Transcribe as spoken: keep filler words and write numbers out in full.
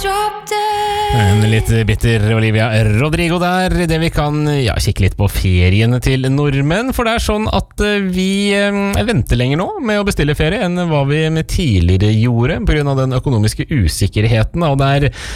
En litt bitter Olivia Rodrigo der, det vi kan ja, kikke litt på feriene til nordmenn, for det er sånn at vi eh, venter lenger nå med å bestille ferie enn hva vi med tidligere gjorde på grunn av den økonomiske usikkerheten, og det er